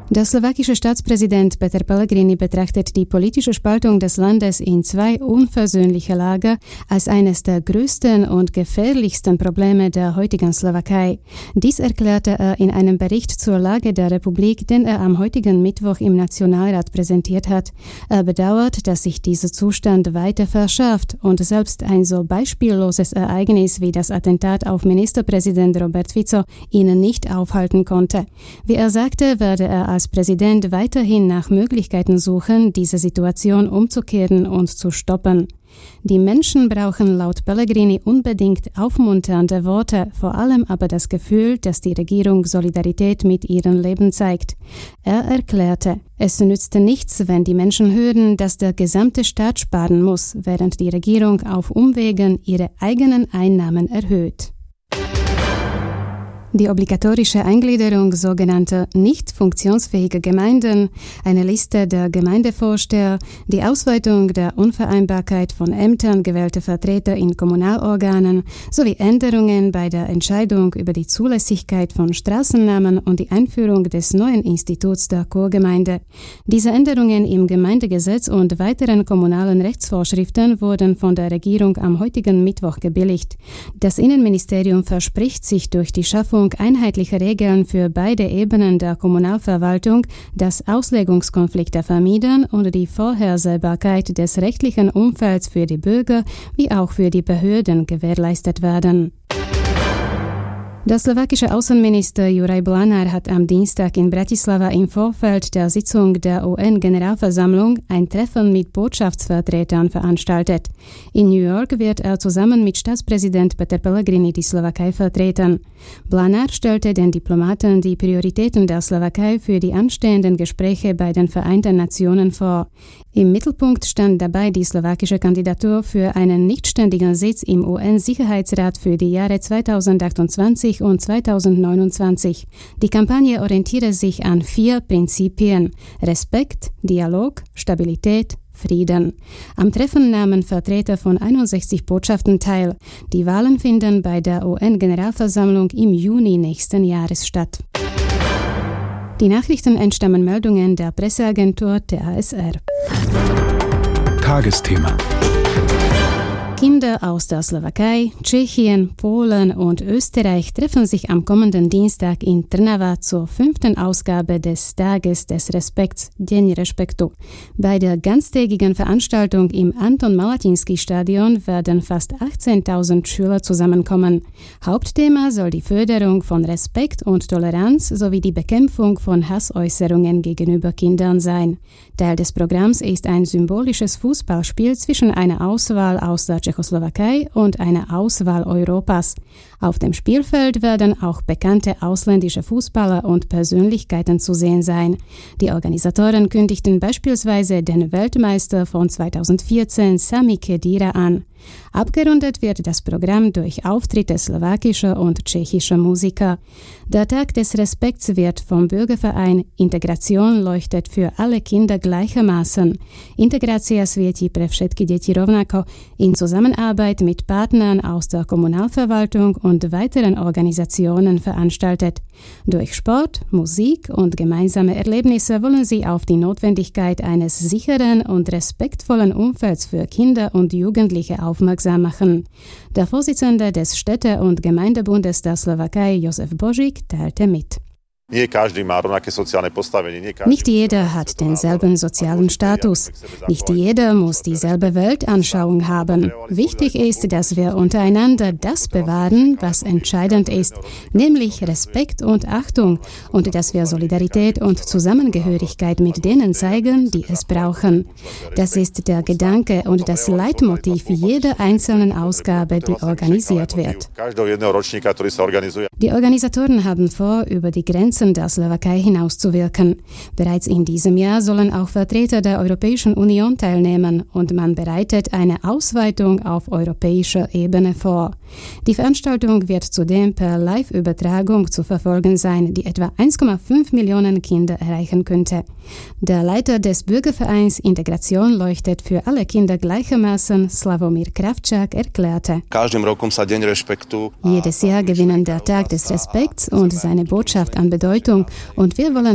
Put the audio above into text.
Der slowakische Staatspräsident Peter Pellegrini betrachtet die politische Spaltung des Landes in zwei unversöhnliche Lager als eines der größten und gefährlichsten Probleme der heutigen Slowakei. Dies erklärte er in einem Bericht zur Lage der Republik, den er am heutigen Mittwoch im Nationalrat präsentiert hat. Er bedauert, dass sich dieser Zustand weiter verschärft und selbst ein so beispielloses Ereignis wie das Attentat auf Ministerpräsident Robert Fico ihn nicht aufhalten konnte. Wie er sagte, werde er als Präsident weiterhin nach Möglichkeiten suchen, diese Situation umzukehren und zu stoppen. Die Menschen brauchen laut Pellegrini unbedingt aufmunternde Worte, vor allem aber das Gefühl, dass die Regierung Solidarität mit ihrem Leben zeigt. Er erklärte, es nützte nichts, wenn die Menschen hören, dass der gesamte Staat sparen muss, während die Regierung auf Umwegen ihre eigenen Einnahmen erhöht. Die obligatorische Eingliederung sogenannter nicht funktionsfähiger Gemeinden, eine Liste der Gemeindevorsteher, die Ausweitung der Unvereinbarkeit von Ämtern gewählter Vertreter in Kommunalorganen sowie Änderungen bei der Entscheidung über die Zulässigkeit von Straßennamen und die Einführung des neuen Instituts der Chorgemeinde. Diese Änderungen im Gemeindegesetz und weiteren kommunalen Rechtsvorschriften wurden von der Regierung am heutigen Mittwoch gebilligt. Das Innenministerium verspricht sich durch die Schaffung einheitliche Regeln für beide Ebenen der Kommunalverwaltung, dass Auslegungskonflikte vermieden und die Vorhersehbarkeit des rechtlichen Umfelds für die Bürger wie auch für die Behörden gewährleistet werden. Der slowakische Außenminister Juraj Blanár hat am Dienstag in Bratislava im Vorfeld der Sitzung der UN-Generalversammlung ein Treffen mit Botschaftsvertretern veranstaltet. In New York wird er zusammen mit Staatspräsident Peter Pellegrini die Slowakei vertreten. Blanár stellte den Diplomaten die Prioritäten der Slowakei für die anstehenden Gespräche bei den Vereinten Nationen vor. Im Mittelpunkt stand dabei die slowakische Kandidatur für einen nichtständigen Sitz im UN-Sicherheitsrat für die Jahre 2028 und 2029. Die Kampagne orientiere sich an 4 Prinzipien: Respekt, Dialog, Stabilität, Frieden. Am Treffen nahmen Vertreter von 61 Botschaften teil. Die Wahlen finden bei der UN-Generalversammlung im Juni nächsten Jahres statt. Die Nachrichten entstammen Meldungen der Presseagentur TASR. Tagesthema. Kinder aus der Slowakei, Tschechien, Polen und Österreich treffen sich am kommenden Dienstag in Trnava zur 5. Ausgabe des Tages des Respekts, Deň Respektu. Bei der ganztägigen Veranstaltung im Anton-Malatinskij-Stadion werden fast 18.000 Schüler zusammenkommen. Hauptthema soll die Förderung von Respekt und Toleranz sowie die Bekämpfung von Hassäußerungen gegenüber Kindern sein. Teil des Programms ist ein symbolisches Fußballspiel zwischen einer Auswahl aus der Tschechoslowakei und einer Auswahl Europas. Auf dem Spielfeld werden auch bekannte ausländische Fußballer und Persönlichkeiten zu sehen sein. Die Organisatoren kündigten beispielsweise den Weltmeister von 2014 Sami Khedira an. Abgerundet wird das Programm durch Auftritte slowakischer und tschechischer Musiker. Der Tag des Respekts wird vom Bürgerverein Integration leuchtet für alle Kinder gleichermaßen. Integracja svieti pre všetky deti rovnako in Zusammenarbeit mit Partnern aus der Kommunalverwaltung und weiteren Organisationen veranstaltet. Durch Sport, Musik und gemeinsame Erlebnisse wollen sie auf die Notwendigkeit eines sicheren und respektvollen Umfelds für Kinder und Jugendliche aufmerksam machen. Der Vorsitzende des Städte- und Gemeindebundes der Slowakei, Josef Božík, teilte mit. Nicht jeder hat denselben sozialen Status. Nicht jeder muss dieselbe Weltanschauung haben. Wichtig ist, dass wir untereinander das bewahren, was entscheidend ist, nämlich Respekt und Achtung, und dass wir Solidarität und Zusammengehörigkeit mit denen zeigen, die es brauchen. Das ist der Gedanke und das Leitmotiv jeder einzelnen Ausgabe, die organisiert wird. Die Organisatoren haben vor, über die Grenzen der Slowakei hinauszuwirken. Bereits in diesem Jahr sollen auch Vertreter der Europäischen Union teilnehmen und man bereitet eine Ausweitung auf europäischer Ebene vor. Die Veranstaltung wird zudem per Live-Übertragung zu verfolgen sein, die etwa 1,5 Millionen Kinder erreichen könnte. Der Leiter des Bürgervereins Integration leuchtet für alle Kinder gleichermaßen, Slavomír Kravčák, erklärte. Jedes Jahr gewinnen der Tag des Respekts und seine Botschaft an Bedeutung und wir wollen